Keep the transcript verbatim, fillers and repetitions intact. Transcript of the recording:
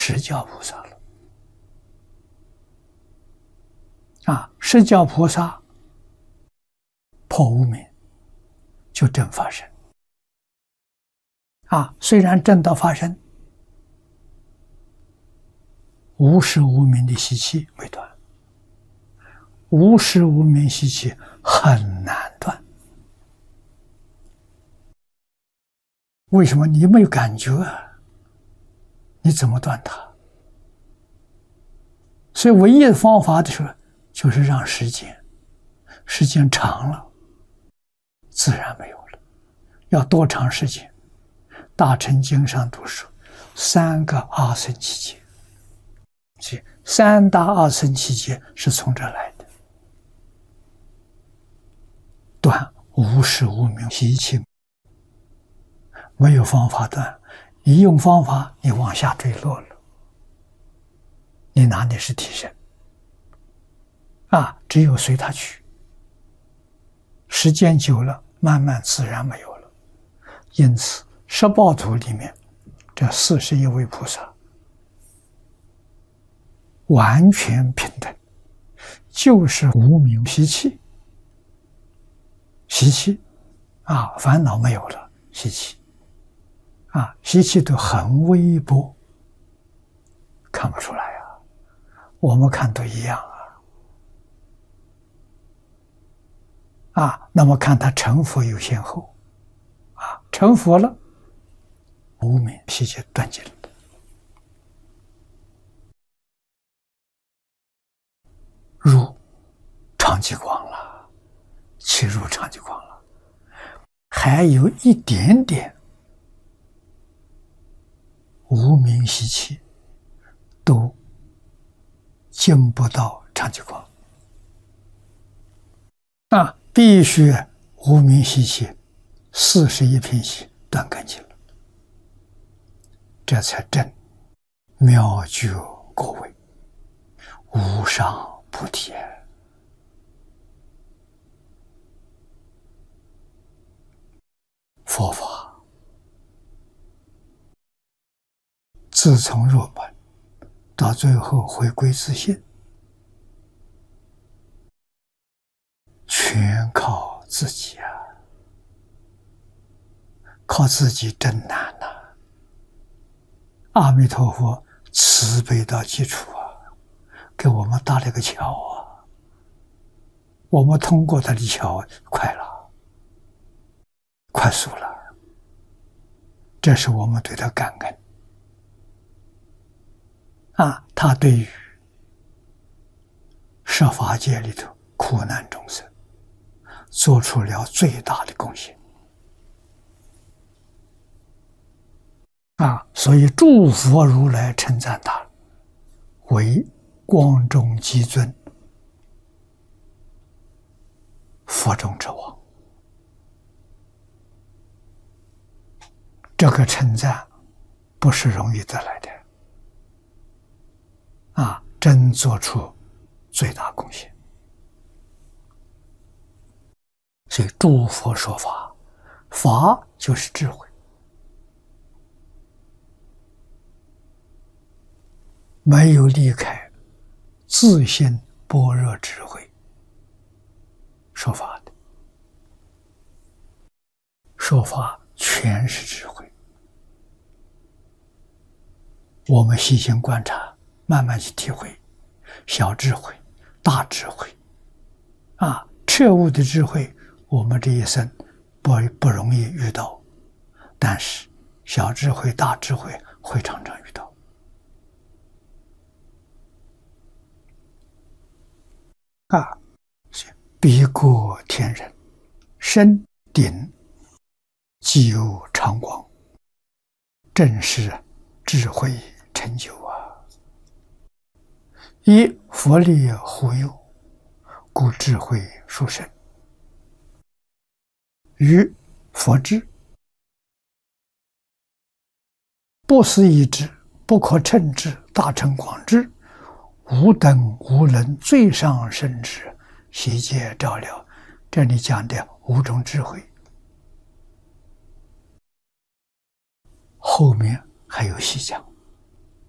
释迦菩萨了。啊，释迦菩萨破无明，就正法身。啊，虽然正道发生，无始无明的习气未断，无始无明习气很难断。为什么？你没有感觉啊，你怎么断它？所以唯一的方法的时候，就是让时间，时间长了，自然没有了。要多长时间？大乘经上都说，三个阿僧祇劫。所以三大阿僧祇劫是从这来的，断无始无明习气，没有方法断。你用方法，你往下坠落了，你哪里是提升？啊，只有随他去。时间久了，慢慢自然没有了。因此，十报图里面这四十一位菩萨完全平等，就是无明习气，习气啊，烦恼没有了，习气啊，习气都很微薄，看不出来啊，我们看都一样啊。啊，那么看他成佛有先后，啊，成佛了，无明习气断尽了。入长极光了，其入长极光了，还有一点点无明习气都进不到长极光，那必须无明习气四十一品习断干净了，这才正妙觉果位，无上菩提。佛法自从入门到最后回归自性，全靠自己啊！靠自己真难呐、啊！阿弥陀佛慈悲到基础啊，给我们搭了个桥啊，我们通过他的桥快了，快速了，这是我们对他感恩啊！他对于设法界里头苦难众生做出了最大的贡献啊！所以诸佛如来称赞他为光中极尊，佛中之王。这个称赞不是容易得来的啊！真做出最大贡献。所以诸佛说法，法就是智慧，没有离开自性般若智慧说法的，说法全是智慧。我们细心观察，慢慢去体会，小智慧、大智慧，啊，彻悟的智慧，我们这一生不不容易遇到，但是小智慧、大智慧会常常遇到。啊，彼过天人，身顶即有常光，正是智慧成就啊！以佛力护佑，故智慧殊胜。于佛智，不思议智，不可称智，大乘广智，无等无能，最上圣智，悉皆照料。这里讲的五种智慧，后面还有细讲。